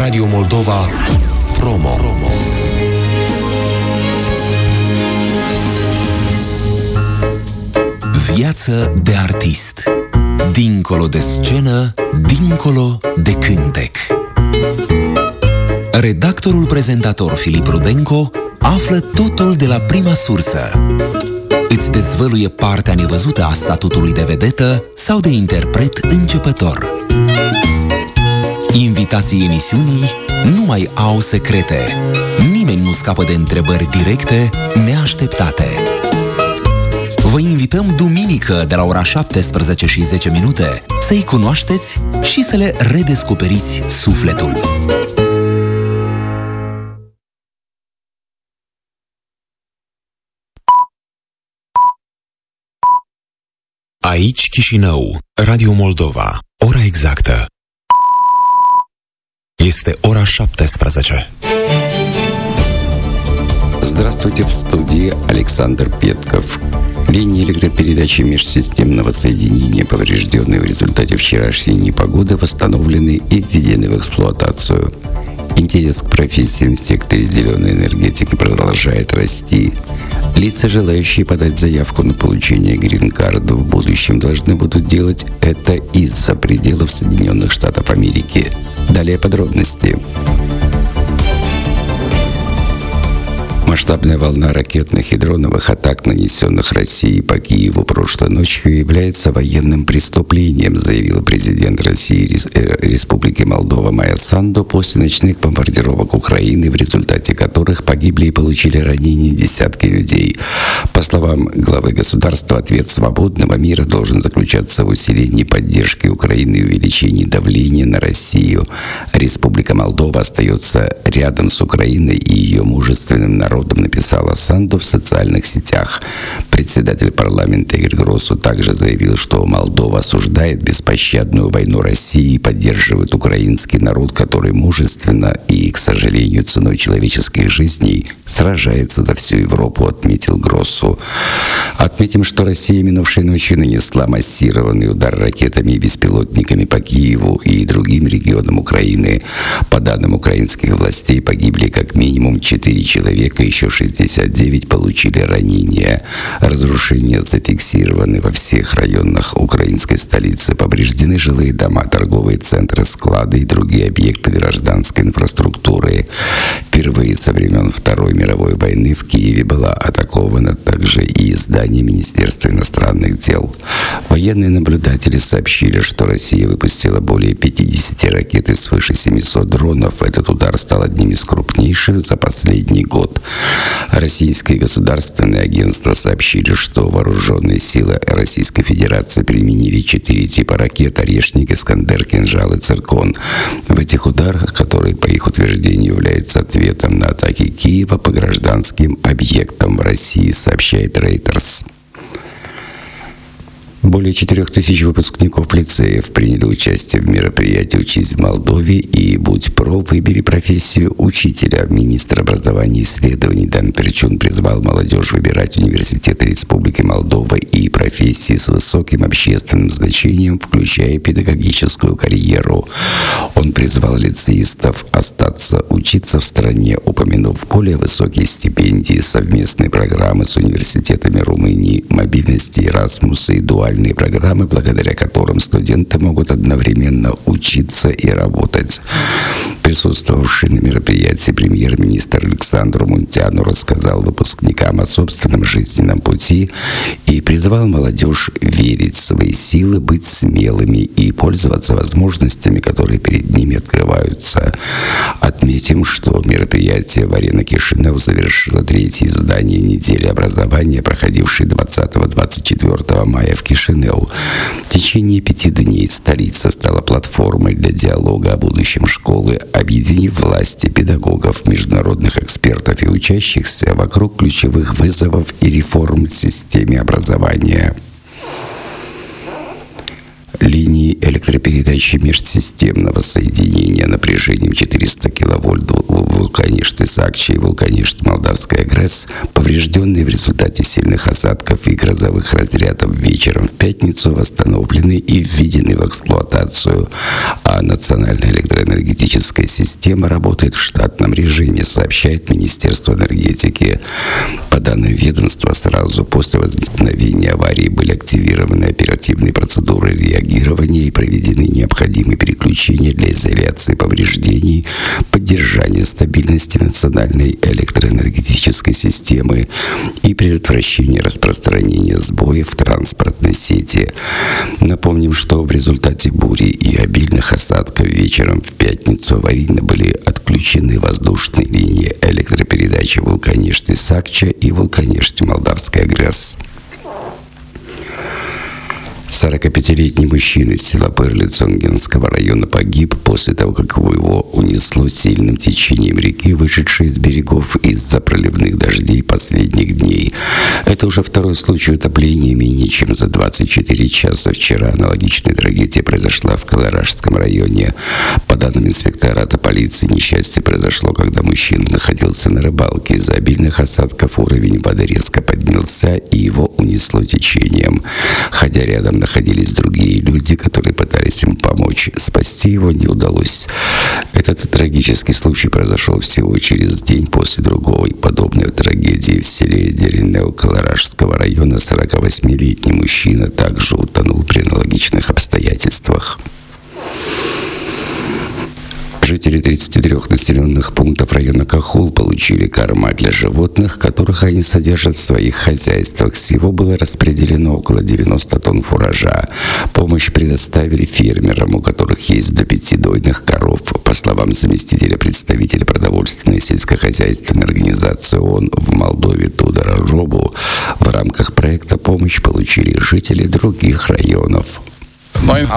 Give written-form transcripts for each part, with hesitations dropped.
Radio Moldova Promo. Viață de artist. Dincolo de scenă, dincolo de cântec. Redactorul prezentator Filip Rudenco află totul de la prima sursă. Îți dezvăluie partea nevăzută a statutului de vedetă sau de interpret începător. Invitații emisiunii nu mai au secrete. Nimeni nu scapă de întrebări directe, neașteptate. Vă invităm duminică de la ora 17:10 să-i cunoașteți și să le redescoperiți sufletul. Aici Chișinău, Radio Moldova, ora exactă. Este ora 17. Здравствуйте, в студии Александр Петков. Линии электропередачи межсистемного соединения, поврежденные в результате вчерашней непогоды, восстановлены и введены в эксплуатацию. Интерес к профессиям в секторе зеленой энергетики продолжает расти. Лица, желающие подать заявку на получение грин-карда, в будущем должны будут делать это из-за пределов Соединенных Штатов Америки. Далее подробности. Масштабная волна ракетных и дроновых атак, нанесенных Россией по Киеву прошлой ночью, является военным преступлением, заявил президент России Республики Молдова Майя Санду после ночных бомбардировок Украины, в результате которых погибли и получили ранения десятки людей. По словам главы государства, ответ свободного мира должен заключаться в усилении поддержки Украины и увеличении давления на Россию. Республика Молдова остается рядом с Украиной и ее мужественным народом, написала Санду в социальных сетях. Председатель парламента Игорь Гроссу также заявил, что Молдова осуждает беспощадную войну России и поддерживает украинский народ, который мужественно и, к сожалению, ценой человеческих жизней сражается за всю Европу, отметил Гроссу. Отметим, что Россия минувшей ночью нанесла массированный удар ракетами и беспилотниками по Киеву и другим регионам Украины. По данным украинских властей, погибли как минимум 4 человека, еще 69 получили ранения. Разрушения зафиксированы во всех районах украинской столицы. Повреждены жилые дома, торговые центры, склады и другие объекты гражданской инфраструктуры. Впервые со времен Второй мировой войны в Киеве была атакована также и здание Министерства иностранных дел. Военные наблюдатели сообщили, что Россия выпустила более 50 ракет и свыше 700 дронов. Этот удар стал одним из крупнейших за последний год. Российские государственные агентства сообщили, что вооруженные силы Российской Федерации применили 4 типа ракет: «Орешник», «Искандер», «Кинжал» и «Циркон». В этих ударах, которые, по их утверждению, являются ответом на атаки Киева по гражданским объектам в России, сообщает Reuters. Более 4000 выпускников лицеев приняли участие в мероприятии «Учись в Молдове» и «Будь про, выбери профессию учителя». Министр образования и исследований Дан Перчун призвал молодежь выбирать университеты Республики Молдова и профессии с высоким общественным значением, включая педагогическую карьеру. Он призвал лицеистов остаться учиться в стране, упомянув более высокие стипендии, совместные программы с университетами Румынии, мобильности Erasmus и дуальные программы, благодаря которым студенты могут одновременно учиться и работать. Присутствовавший на мероприятии премьер-министр Александр Мунтяну рассказал выпускникам о собственном жизненном пути и призвал молодежь верить в свои силы, быть смелыми и пользоваться возможностями, которые перед ними открываются. Отметим, что мероприятие в Арена Кишинев завершило 3-е издание недели образования, проходившей 20-24 мая в Кишинев. В течение 5 дней столица стала платформой для диалога о будущем школы, объединив власти, педагогов, международных экспертов и учащихся вокруг ключевых вызовов и реформ в системе образования. Линии электропередачи межсистемного соединения напряжением 400 киловольт Вулканишт-Исакчи и Вулканишт-Молдавская ГРЭС, поврежденные в результате сильных осадков и грозовых разрядов вечером в пятницу, восстановлены и введены в эксплуатацию, а Национальная электроэнергетика электроэнергетическая система работает в штатном режиме, сообщает Министерство энергетики. По данным ведомства, сразу после возникновения аварии были активированы оперативные процедуры реагирования и проведены необходимые переключения для изоляции повреждений, поддержания стабильности национальной электроэнергетической системы и предотвращения распространения сбоев в транспортной сети. Напомним, что в результате бури и обильных осадков вечером в пятницу аварийно были отключены воздушные линии электропередачи Вулканешти-Сакча и Вулканешти-Молдавская ГРЭС. 45-летний мужчина из села Пырли Цонгенского района погиб после того, как его унесло сильным течением реки, вышедшей из берегов из-за проливных дождей последних дней. Это уже второй случай утопления менее чем за 24 часа. Вчера аналогичная трагедия произошла в Каларажском районе. По данным инспектората полиции, несчастье произошло, когда мужчина находился на рыбалке. Из-за обильных осадков уровень воды резко поднялся, и его унесло течением. Хотя рядом находились другие люди, которые пытались ему помочь. Спасти его не удалось. Этот трагический случай произошел всего через день после другой подобной трагедии в селе Деренеу Каларажского района. 48-летний мужчина также утонул при аналогичных обстоятельствах. Жители 33 населенных пунктов района Кахул получили корма для животных, которых они содержат в своих хозяйствах. Всего было распределено около 90 тонн фуража. Помощь предоставили фермерам, у которых есть до 5 дойных коров. По словам заместителя представителя продовольственной сельскохозяйственной организации ООН в Молдове Тудора Робу, в рамках проекта помощь получили жители других районов. Мы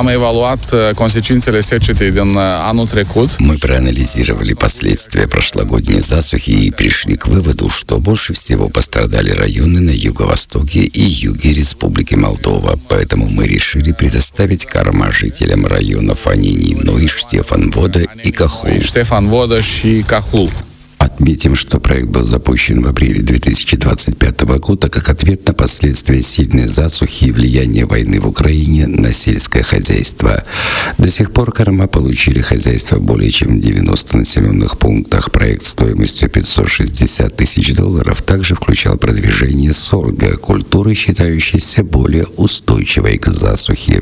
проанализировали последствия прошлогодней засухи и пришли к выводу, что больше всего пострадали районы на юго-востоке и юге Республики Молдова. Поэтому мы решили предоставить корма жителям районов Анини, Ной, Штефан-Вода и Кахул. Отметим, что проект был запущен в апреле 2025 года как ответ на последствия сильной засухи и влияния войны в Украине на сельское хозяйство. До сих пор корма получили хозяйства более чем в 90 населенных пунктах. Проект стоимостью $560 тысяч также включал продвижение сорга, культуры, считающейся более устойчивой к засухе.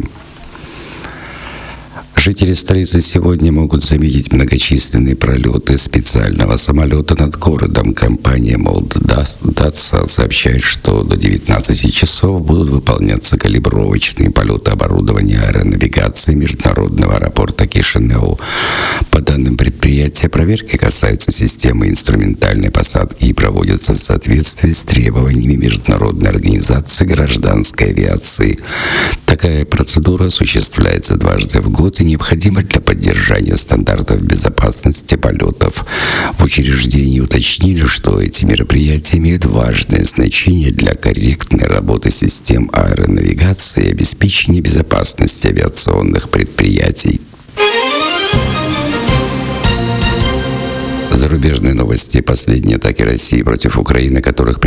Жители столицы сегодня могут заметить многочисленные пролеты специального самолета над городом. Компания Молддатса сообщает, что до 19 часов будут выполняться калибровочные полеты оборудования аэронавигации международного аэропорта Кишинеу. По данным предприятия, проверки касаются системы инструментальной посадки и проводятся в соответствии с требованиями Международной организации гражданской авиации. Такая процедура осуществляется дважды в год и необходимо для поддержания стандартов безопасности полетов. В учреждении уточнили, что эти мероприятия имеют важное значение для корректной работы систем аэронавигации и обеспечения безопасности авиационных предприятий. Зарубежные новости. Последние атаки России против Украины, которых